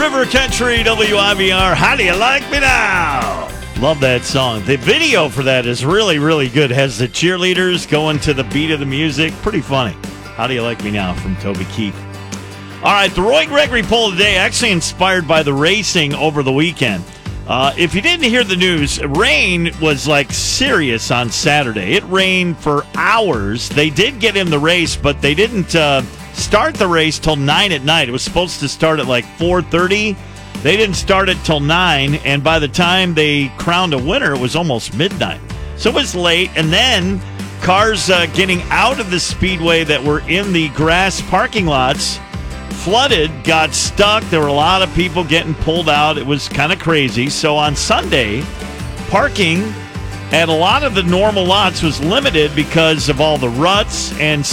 River Country, WIVR. How do you like me now? Love that song. The video for that is really, really good. It has the cheerleaders going to the beat of the music. Pretty funny. How do you like me now from Toby Keith. All right, the Roy Gregory poll today actually inspired by the racing over the weekend. If you didn't hear the news, rain was like serious on Saturday. It rained for hours. They did get in the race, but they didn't start the race till 9 at night. It was supposed to start at like 4:30. They didn't start it till 9, and by the time they crowned a winner, it was almost midnight. So it was late, and then cars getting out of the speedway that were in the grass parking lots flooded, got stuck. There were a lot of people getting pulled out. It was kind of crazy. So on Sunday, parking at a lot of the normal lots was limited because of all the ruts and